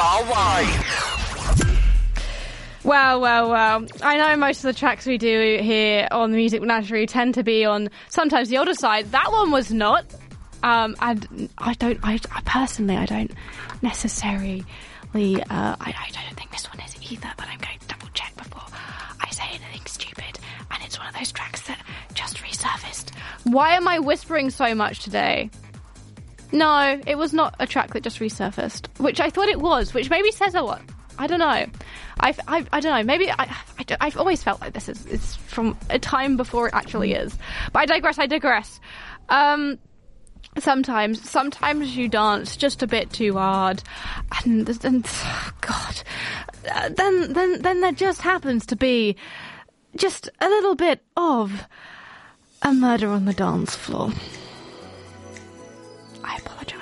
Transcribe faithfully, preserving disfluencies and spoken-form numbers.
R Y. Well, well, well. I know most of the tracks we do here on the Music Menagerie tend to be on sometimes the older side. That one was not. Um, and I don't, I, I personally, I don't necessarily, uh, I, I don't think this one is either, but I'm going to double check before I say anything stupid. And it's one of those tracks that just resurfaced. Why am I whispering so much today? No, it was not a track that just resurfaced, which I thought it was, which maybe says a lot. I don't know. I've, I've, I don't know. Maybe I, I, I've always felt like this is it's from a time before it actually is. But I digress. I digress. Um, sometimes, sometimes you dance just a bit too hard, and and oh God, uh, then then then there just happens to be just a little bit of a murder on the dance floor. I apologise.